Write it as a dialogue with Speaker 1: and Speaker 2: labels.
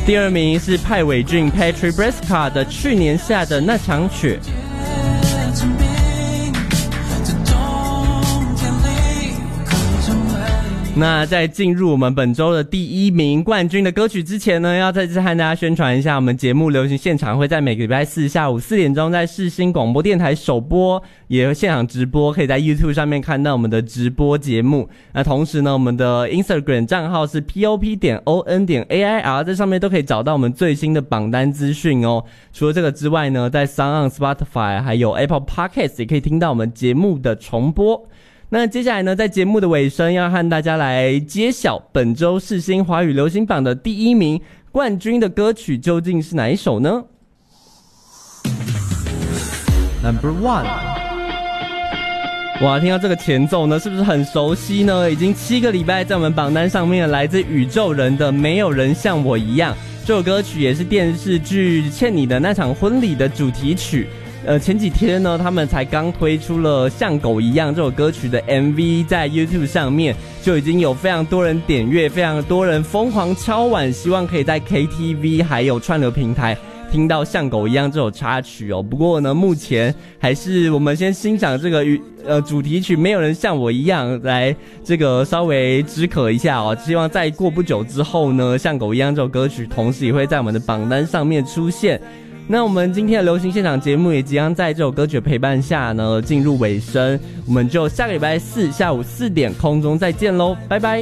Speaker 1: 第2名是派伟俊 Patrick Breska 的去年下的那场雪。那在进入我们本周的第1名冠军的歌曲之前呢，要再次和大家宣传一下，我们节目流行现场会在每个礼拜4下午4点钟在世新广播电台首播，也会现场直播，可以在 YouTube 上面看到我们的直播节目。那同时呢，我们的 Instagram 账号是 pop.on.air， 在上面都可以找到我们最新的榜单资讯哦。除了这个之外呢，在 SoundOn、Spotify 还有 Apple Podcast 也可以听到我们节目的重播。那接下来呢，在节目的尾声要和大家来揭晓本周世新华语流行榜的第1名冠军的歌曲究竟是哪一首呢？ Number 1。 哇，听到这个前奏呢，是不是很熟悉呢？已经7个礼拜在我们榜单上面，来自宇宙人的没有人像我一样，这首歌曲也是电视剧《欠你的那场婚礼》的主题曲。前几天呢，他们才刚推出了像狗一样这首歌曲的 MV， 在 YouTube 上面就已经有非常多人点阅，非常多人疯狂敲碗，希望可以在 KTV 还有串流平台听到像狗一样这首插曲哦。不过呢，目前还是我们先欣赏这个主题曲没有人像我一样，来这个稍微止渴一下哦。希望再过不久之后呢，像狗一样这首歌曲同时也会在我们的榜单上面出现。那我们今天的流行现场节目也即将在这首歌曲的陪伴下呢进入尾声，我们就下个礼拜4下午4点空中再见咯，拜拜。